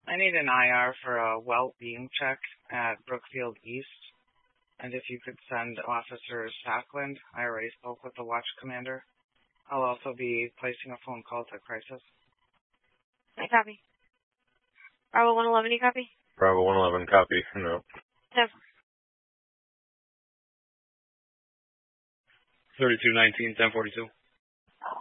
I need an IR for a well being check at Brookfield East. And if you could send Officer Stockland, I already spoke with the watch commander. I'll also be placing a phone call to crisis. I copy. Bravo 111, you copy? Bravo 111, copy. No. 3219, 1042.